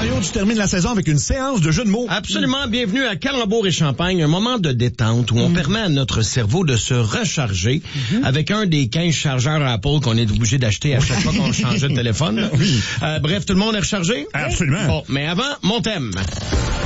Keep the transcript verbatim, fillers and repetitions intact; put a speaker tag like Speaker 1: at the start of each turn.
Speaker 1: Mario, tu termines la saison avec une séance de jeux de mots.
Speaker 2: Absolument. Bienvenue à Calembour et Champagne, un moment de détente où on mm. permet à notre cerveau de se recharger mm-hmm. avec un des quinze chargeurs Apple qu'on est obligé d'acheter à chaque fois qu'on change de téléphone.
Speaker 1: Oui.
Speaker 2: Euh, bref, tout le monde est rechargé?
Speaker 1: Absolument.
Speaker 2: Bon, mais avant, mon thème.